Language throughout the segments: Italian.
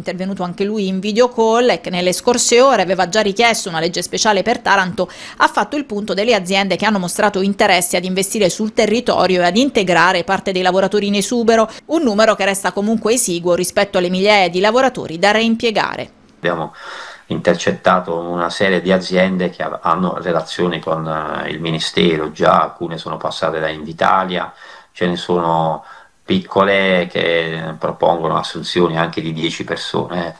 intervenuto anche lui in video call e che nelle scorse ore aveva già richiesto una legge speciale per Taranto, ha fatto il punto delle aziende che hanno mostrato interesse ad investire sul territorio e ad integrare parte dei lavoratori in esubero, un numero che resta comunque esiguo rispetto alle migliaia di lavoratori da reimpiegare. Abbiamo intercettato una serie di aziende che hanno relazioni con il Ministero, già alcune sono passate da Invitalia, ce ne sono piccole che propongono assunzioni anche di 10 persone,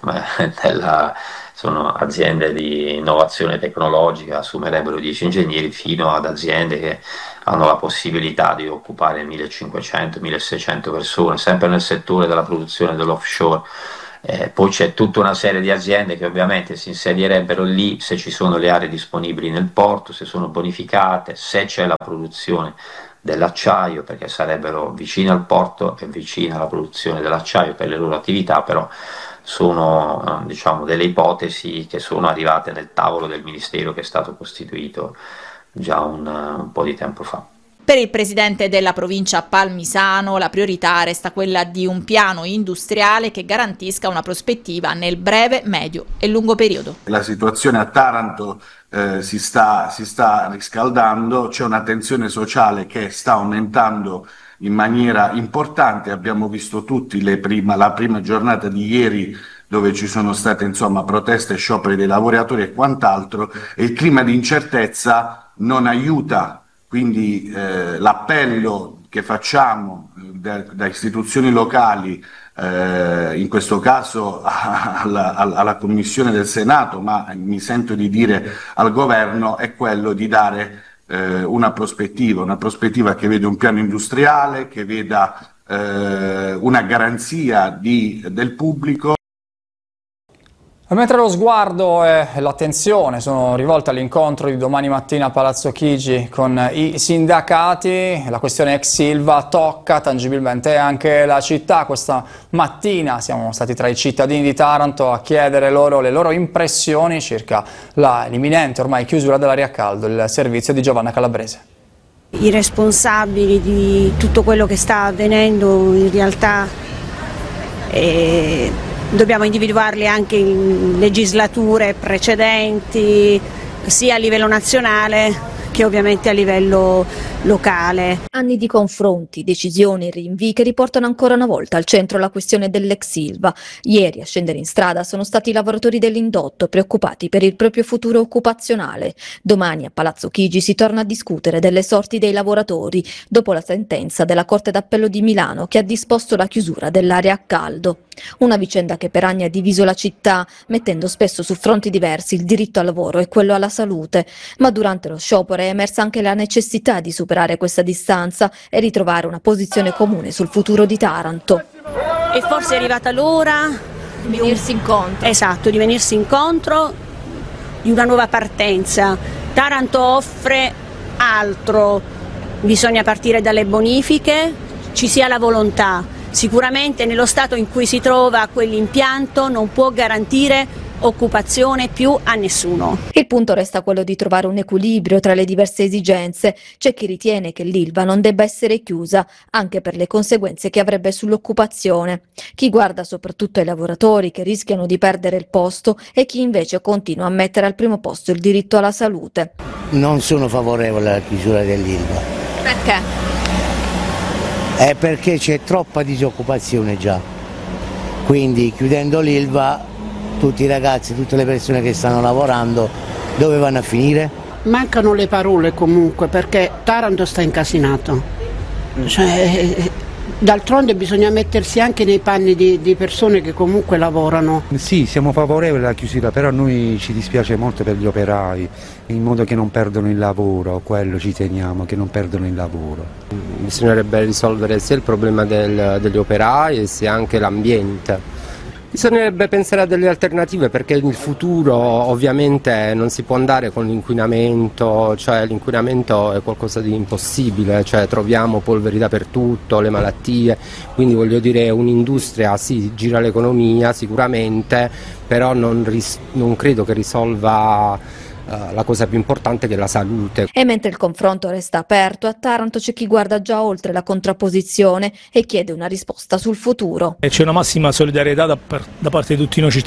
sono aziende di innovazione tecnologica, assumerebbero 10 ingegneri, fino ad aziende che hanno la possibilità di occupare 1500-1600 persone, sempre nel settore della produzione dell'offshore. Poi c'è tutta una serie di aziende che ovviamente si insedierebbero lì se ci sono le aree disponibili nel porto, se sono bonificate, se c'è la produzione dell'acciaio, perché sarebbero vicine al porto e vicine alla produzione dell'acciaio per le loro attività, però sono diciamo delle ipotesi che sono arrivate nel tavolo del Ministero che è stato costituito già un po' di tempo fa. Per il presidente della provincia Palmisano la priorità resta quella di un piano industriale che garantisca una prospettiva nel breve, medio e lungo periodo. La situazione a Taranto si sta riscaldando, c'è una tensione sociale che sta aumentando in maniera importante, abbiamo visto tutti la prima giornata di ieri dove ci sono state proteste, scioperi dei lavoratori e quant'altro, e il clima di incertezza non aiuta. Quindi l'appello che facciamo da istituzioni locali, in questo caso alla Commissione del Senato, ma mi sento di dire al Governo, è quello di dare una prospettiva che vede un piano industriale, che veda una garanzia del pubblico. Mentre lo sguardo e l'attenzione sono rivolte all'incontro di domani mattina a Palazzo Chigi con i sindacati, la questione ex Ilva tocca tangibilmente anche la città. Questa mattina siamo stati tra i cittadini di Taranto a chiedere loro le loro impressioni circa l'imminente ormai chiusura dell'area a caldo, il servizio di Giovanna Calabrese. I responsabili di tutto quello che sta avvenendo in realtà dobbiamo individuarli anche in legislature precedenti, sia a livello nazionale che ovviamente a livello locale. Anni di confronti, decisioni e rinvii che riportano ancora una volta al centro la questione dell'ex Ilva. Ieri a scendere in strada sono stati i lavoratori dell'indotto preoccupati per il proprio futuro occupazionale. Domani a Palazzo Chigi si torna a discutere delle sorti dei lavoratori dopo la sentenza della Corte d'Appello di Milano che ha disposto la chiusura dell'area a caldo. Una vicenda che per anni ha diviso la città, mettendo spesso su fronti diversi il diritto al lavoro e quello alla salute. Ma durante lo sciopero è emersa anche la necessità di superare questa distanza e ritrovare una posizione comune sul futuro di Taranto. E forse è arrivata l'ora di venirsi incontro. Esatto, di venirsi incontro, di una nuova partenza. Taranto offre altro, bisogna partire dalle bonifiche, ci sia la volontà. Sicuramente nello stato in cui si trova quell'impianto non può garantire occupazione più a nessuno. Il punto resta quello di trovare un equilibrio tra le diverse esigenze. C'è chi ritiene che l'Ilva non debba essere chiusa, anche per le conseguenze che avrebbe sull'occupazione. Chi guarda soprattutto ai lavoratori che rischiano di perdere il posto e chi invece continua a mettere al primo posto il diritto alla salute. Non sono favorevole alla chiusura dell'Ilva. Perché? Perché c'è troppa disoccupazione già, quindi chiudendo l'Ilva tutti i ragazzi, tutte le persone che stanno lavorando dove vanno a finire? Mancano le parole comunque perché Taranto sta incasinato, d'altronde bisogna mettersi anche nei panni di persone che comunque lavorano. Sì, siamo favorevoli alla chiusura, però a noi ci dispiace molto per gli operai, in modo che non perdono il lavoro, quello ci teniamo, che non perdono il lavoro. Bisognerebbe risolvere sia il problema degli operai sia anche l'ambiente. Bisognerebbe pensare a delle alternative perché nel futuro ovviamente non si può andare con l'inquinamento, cioè l'inquinamento è qualcosa di impossibile, cioè troviamo polveri dappertutto, le malattie, quindi voglio dire un'industria sì gira l'economia sicuramente, però non credo che risolva la cosa più importante, che è la salute. E mentre il confronto resta aperto, a Taranto c'è chi guarda già oltre la contrapposizione e chiede una risposta sul futuro. C'è una massima solidarietà da parte di tutti noi cittadini